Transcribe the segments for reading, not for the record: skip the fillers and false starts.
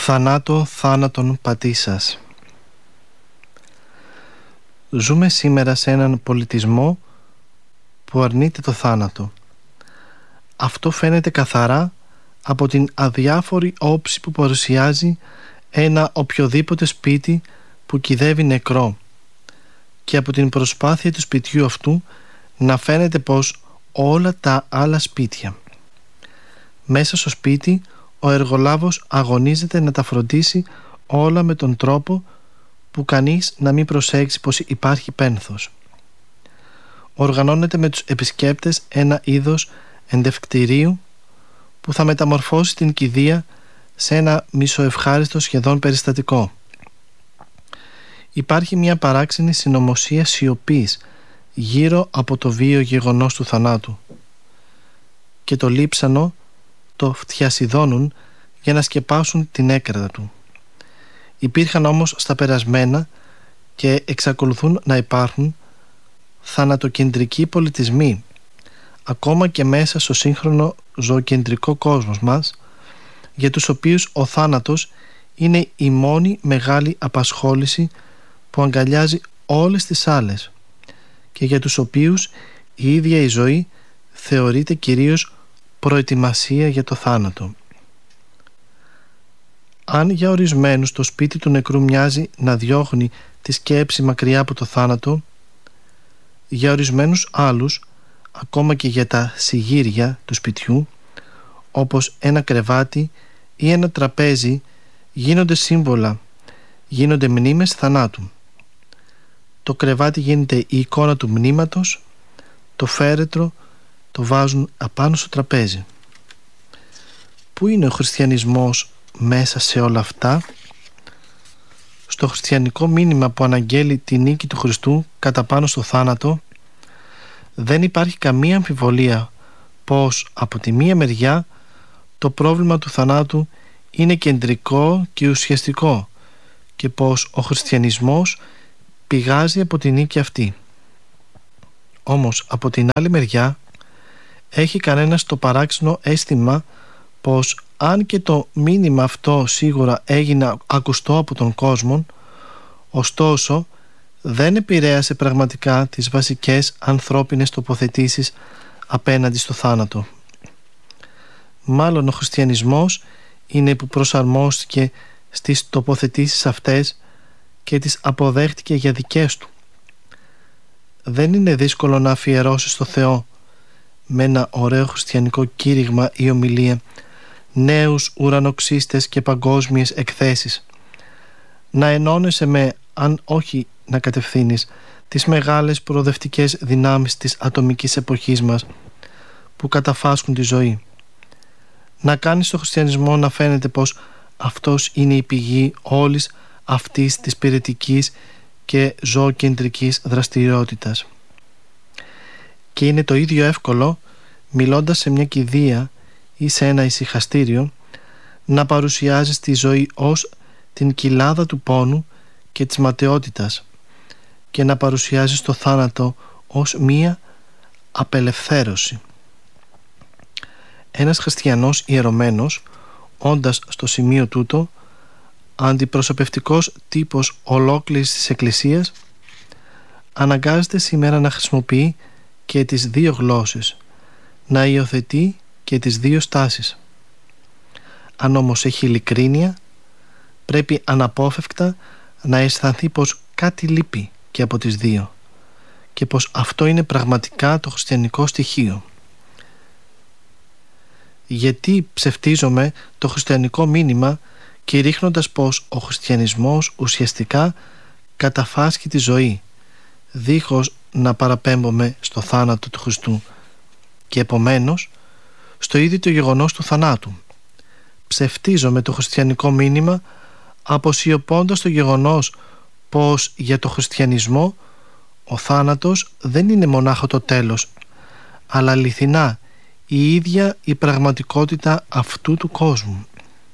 Θανάτο θάνατον πατήσας. Ζούμε σήμερα σε έναν πολιτισμό που αρνείται το θάνατο. Αυτό φαίνεται καθαρά από την αδιάφορη όψη που παρουσιάζει ένα οποιοδήποτε σπίτι που κυδεύει νεκρό και από την προσπάθεια του σπιτιού αυτού να φαίνεται πως όλα τα άλλα σπίτια. Μέσα στο σπίτι ο εργολάβος αγωνίζεται να τα φροντίσει όλα με τον τρόπο που κανείς να μην προσέξει πως υπάρχει πένθος. Οργανώνεται με τους επισκέπτες ένα είδος εντευκτηρίου που θα μεταμορφώσει την κηδεία σε ένα μισοευχάριστο σχεδόν περιστατικό. Υπάρχει μια παράξενη συνωμοσία σιωπής γύρω από το βίαιο γεγονός του θανάτου και το λείψανο το φτιασιδώνουν για να σκεπάσουν την έκραδα του. Υπήρχαν όμως στα περασμένα και εξακολουθούν να υπάρχουν θανατοκεντρικοί πολιτισμοί ακόμα και μέσα στο σύγχρονο ζωοκεντρικό κόσμο μας, για τους οποίους ο θάνατος είναι η μόνη μεγάλη απασχόληση που αγκαλιάζει όλες τις άλλες και για τους οποίους η ίδια η ζωή θεωρείται κυρίως προετοιμασία για το θάνατο. Αν για ορισμένους το σπίτι του νεκρού μοιάζει να διώχνει τη σκέψη μακριά από το θάνατο, για ορισμένους άλλους, ακόμα και για τα συγγύρια του σπιτιού, όπως ένα κρεβάτι ή ένα τραπέζι, γίνονται σύμβολα, γίνονται μνήμες θανάτου. Το κρεβάτι γίνεται η εικόνα του μνήματος, το φέρετρο το βάζουν απάνω στο τραπέζι. Πού είναι ο χριστιανισμός μέσα σε όλα αυτά? Στο χριστιανικό μήνυμα που αναγγέλει τη νίκη του Χριστού κατά πάνω στο θάνατο, δεν υπάρχει καμία αμφιβολία πως από τη μία μεριά το πρόβλημα του θανάτου είναι κεντρικό και ουσιαστικό και πως ο χριστιανισμός πηγάζει από τη νίκη αυτή. Όμως από την άλλη μεριά έχει κανένας το παράξενο αίσθημα πως αν και το μήνυμα αυτό σίγουρα έγινε ακουστό από τον κόσμο, ωστόσο δεν επηρέασε πραγματικά τις βασικές ανθρώπινες τοποθετήσεις απέναντι στο θάνατο. Μάλλον ο χριστιανισμός είναι που προσαρμόστηκε στις τοποθετήσεις αυτές και τις αποδέχτηκε για δικές του. Δεν είναι δύσκολο να αφιερώσει στο Θεό με ένα ωραίο χριστιανικό κήρυγμα ή ομιλία νέους ουρανοξύστες και παγκόσμιες εκθέσεις, να ενώνεσαι με, αν όχι να κατευθύνεις, τις μεγάλες προοδευτικές δυνάμεις της ατομικής εποχής μας που καταφάσκουν τη ζωή, να κάνεις το χριστιανισμό να φαίνεται πως αυτός είναι η πηγή όλης αυτής της πυρετικής και ζωοκεντρικής δραστηριότητας. Και είναι το ίδιο εύκολο, μιλώντας σε μια κηδεία ή σε ένα ησυχαστήριο, να παρουσιάζεις τη ζωή ως την κοιλάδα του πόνου και της ματαιότητας και να παρουσιάζεις το θάνατο ως μία απελευθέρωση. Ένας χριστιανός ιερωμένος, όντας στο σημείο τούτο αντιπροσωπευτικός τύπος ολόκληρης της Εκκλησίας, αναγκάζεται σήμερα να χρησιμοποιεί και τις δύο γλώσσες, να υιοθετεί και τις δύο στάσεις. Αν όμως έχει ειλικρίνεια, πρέπει αναπόφευκτα να αισθανθεί πως κάτι λείπει και από τις δύο και πως αυτό είναι πραγματικά το χριστιανικό στοιχείο. Γιατί ψευτίζομαι το χριστιανικό μήνυμα κηρύχνοντας πως ο χριστιανισμός ουσιαστικά καταφάσκει τη ζωή, δίχως να παραπέμπομαι στο θάνατο του Χριστού και επομένως στο ίδιο το γεγονός του θανάτου. Ψευτίζομαι το χριστιανικό μήνυμα αποσιωπώντας το γεγονός πως για το χριστιανισμό ο θάνατος δεν είναι μονάχο το τέλος, αλλά αληθινά η ίδια η πραγματικότητα αυτού του κόσμου.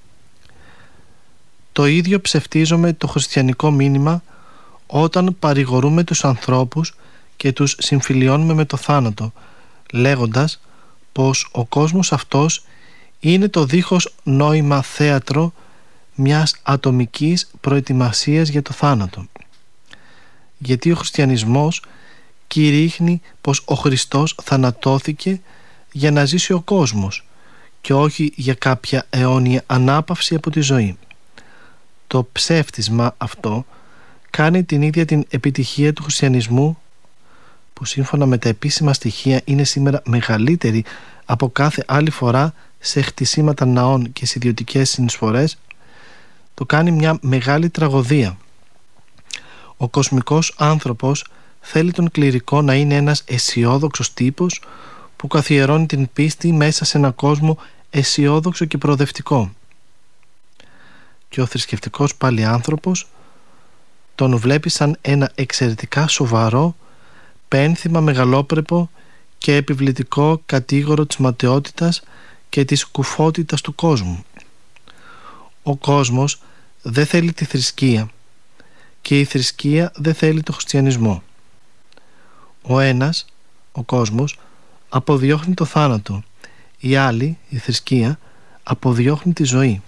Το ίδιο ψευτίζομαι το χριστιανικό μήνυμα όταν παρηγορούμε τους ανθρώπους και τους συμφιλιώνουμε με το θάνατο, λέγοντας πως ο κόσμος αυτός είναι το δίχως νόημα θέατρο μιας ατομικής προετοιμασίας για το θάνατο. Γιατί ο χριστιανισμός κηρύχνει πως ο Χριστός θανατώθηκε για να ζήσει ο κόσμος και όχι για κάποια αιώνια ανάπαυση από τη ζωή. Το ψεύτισμα αυτό κάνει την ίδια την επιτυχία του χριστιανισμού, που σύμφωνα με τα επίσημα στοιχεία είναι σήμερα μεγαλύτερη από κάθε άλλη φορά σε χτισήματα ναών και σε ιδιωτικές συνεισφορές, το κάνει μια μεγάλη τραγωδία. Ο κοσμικός άνθρωπος θέλει τον κληρικό να είναι ένας αισιόδοξος τύπος που καθιερώνει την πίστη μέσα σε έναν κόσμο αισιόδοξο και προοδευτικό. Και ο θρησκευτικός πάλι άνθρωπος τον βλέπει σαν ένα εξαιρετικά σοβαρό, πένθυμα μεγαλόπρεπο και επιβλητικό κατήγορο της ματαιότητας και της κουφότητας του κόσμου. Ο κόσμος δεν θέλει τη θρησκεία και η θρησκεία δεν θέλει το χριστιανισμό. Ο ένας, ο κόσμος, αποδιώχνει το θάνατο, η άλλη, η θρησκεία, αποδιώχνει τη ζωή.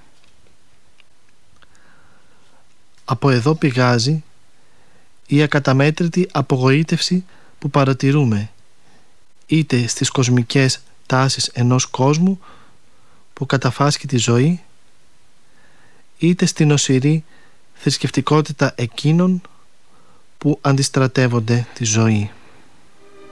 Από εδώ πηγάζει η ακαταμέτρητη απογοήτευση που παρατηρούμε είτε στις κοσμικές τάσεις ενός κόσμου που καταφάσκει τη ζωή, είτε στην οσηρή θρησκευτικότητα εκείνων που αντιστρατεύονται τη ζωή.